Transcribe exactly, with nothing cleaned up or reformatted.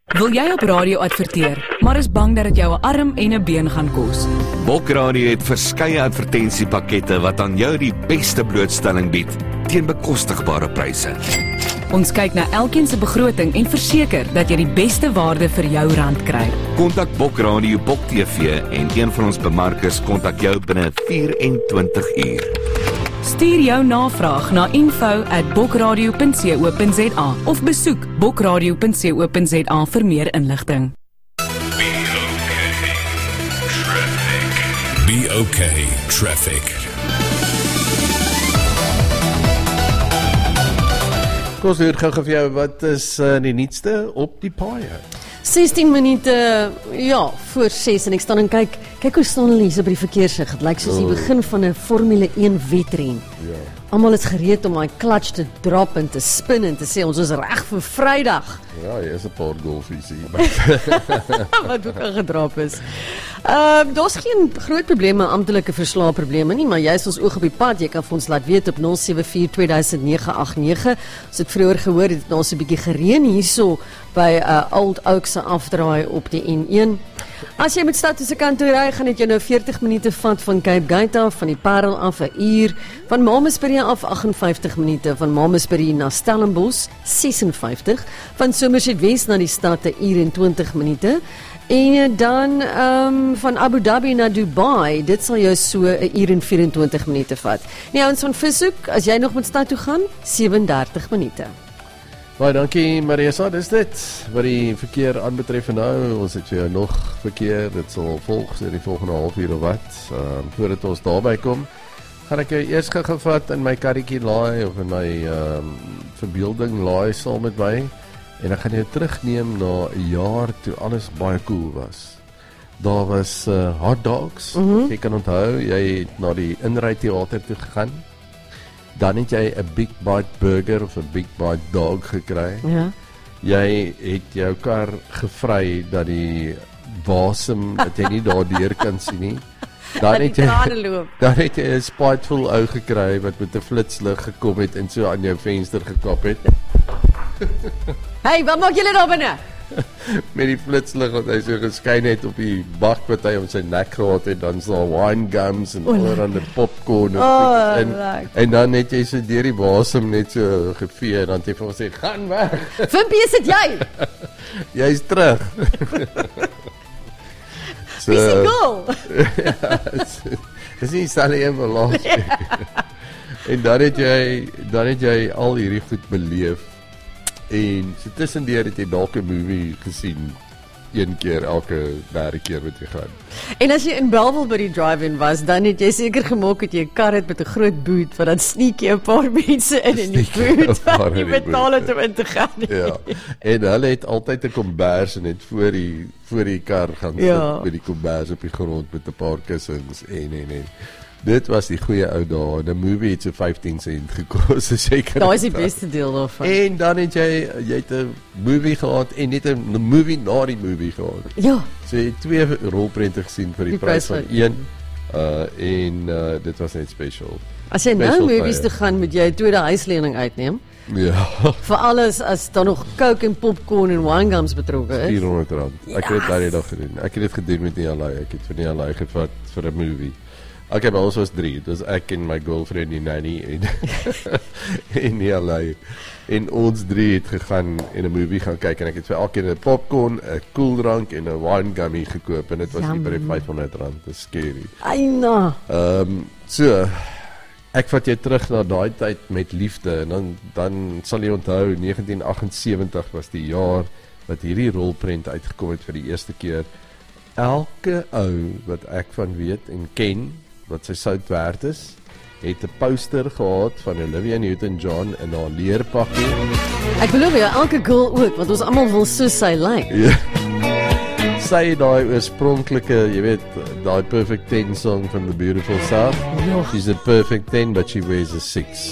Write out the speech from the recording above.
Wil jy op radio adverteer, maar is bang dat dit jou 'n arm en 'n been gaan kos? Bokradio het verskeie advertensiepakkette wat aan jou die beste blootstelling bied teen bekostigbare pryse. Ons kyk na elkeen se begroting en verseker dat jy die beste waarde vir jou rand kry. Kontak Bokradio Bok T V en een van ons bemarkers kontak jou binne vyf en twintig uur. Stuur jou navraag na info at bokradio punt co punt za of besoek bokradio punt co punt za vir meer inligting. Be okay, traffic. Kom ons hoor gou vir jou, wat is uh, die nuutste op die paaie? sestien minute, ja, voor ses en ek staan en kyk, kyk hoe staan hulle hier so by die verkeerslig. Het lyk soos die begin van 'n Formule een wedren. Ja. Almal is gereed om my clutch te drop en te spin en te sê ons is reg vir Vrydag. Ja, hier is 'n paar golfies hier. Wat ook al gedrop is. Ehm uh, daar's geen groot probleme, amptelike verslae-probleme nie, maar jy is ons oog op die pad. Jy kan vir ons laat weet op nul sewe vier twee duisend nege agt nege. Ons het vroeër gehoor dit het nou so 'n bietjie gereën hierso by uh, Old Oak se afdraai op die N een. As jy met stad toe se kant toe ry, gaan dit jou nou veertig minute vat van Cape Gate af, van die Parel af 'n uur, van Mamasbury af agt en vyftig minute, van Mamasbury na Stellenbosch ses en vyftig, van Somerset West na die stad 'n uur en twintig minute. En dan um, van Abu Dhabi na Dubai, dit sal jou so 'n uur en vyf en twintig minute vat. Nee, ouens van Vishoek, as jy nog met stad toe gaan, sewe en dertig minute. Baie dankie Marisa, dis dit wat die verkeer aanbetref en nou, ons het vir jou nog verkeer, dit sal volg so die volgende halfuur of wat, um, voordat ons daarby kom, gaan ek jou eers gou vat in my karretjie laai, of in my um, verbeelding laai saam met my, en ek gaan jou terugneem na 'n jaar toe alles baie cool was. Daar was uh, hot dogs, mm-hmm. Jy kan onthou, jy het na die inryteater toe gegaan, dan het jy 'n Big Bite burger of 'n Big Bite dog gekry. Ja. Jy het jou kar gevry dat die wasem dat jy nie daardeur kan sien nie. Dan het jy dan het jy 'n spiteful ou gekry wat met 'n flitslig gekom het en so aan jou venster gekap het. Hey, wat maak julle daar binne? Met die flitslig wat hy so geskyn het op die bak wat hy om sy nek gehad het, dan so wine gums en allerhande popcorn oh, en, en dan het jy so deur die wasem net so gevee en dan het jy vir hom sê, gaan weg. Wimpie, is dit jy? Jy's terug. So, wie is die goal? Ja, dis nie Sally en Verlaas. En dan het jy dan het jy al hierdie goed beleef. En so tussendeur het jy dalk 'n movie gesien, een keer elke derde keer wat jy gaan. En as jy in Bellville by die drive-in was, dan het jy seker gemaak dat jy 'n kar het met 'n groot boot, wat dan sneak jy 'n paar mense in in die boot, wat jy betaal het om in te gaan. Ja, en hulle het altyd 'n kombers en het voor die, voor die kar gaan sit, ja. Met die kombers op die grond met 'n paar kussings en en en. Dit was die goeie ou dae. Die movie het so vyftien sent gekos, seker. Daai is die beste deel daarvan. En dan het jy jy het 'n movie gehad en net 'n movie na die movie gehad. Ja. So jy het twee rolprente gesien vir die, die prys van een. Uh en uh dit was net special. As jy special nou movies toe gaan, moet jy 'n tweede huislening uitneem. Ja. Vir alles as daar nog Coke en popcorn en wine gums betrokke is. vierhonderd rand. Ek het dit daai dag gedoen. Ek het dit gedoen met nie allei. Ek het vir nie allei gevat vir 'n movie. Okay, maar ons was drie. Dit was ek en my girlfriend, die nanny, en, en nie allei. En ons drie het gegaan en 'n movie gaan kyk, en ek het vir elkeen 'n popcorn, 'n koeldrank en 'n wine gummy gekoop, en dit was nie by vyfhonderd rand. Dit is scary. Aina. Ehm, um, so, ek vat jou terug na daai tyd met liefde, en dan, dan sal jy onthou, negentien agt en sewentig was die jaar wat hierdie rolprent uitgekom het vir die eerste keer. Elke ou wat ek van weet en ken, wat sy sout werd is, het 'n poster gehad van Olivia Newton-John in haar leerpakkie. Ek belowe jou, elke girl ook, want ons almal wil soos sy lyk. Ja. Sy het daai oorspronklike, jy weet, daai Perfect ten song van The Beautiful South. Ja. She's a perfect ten, but she wears a six.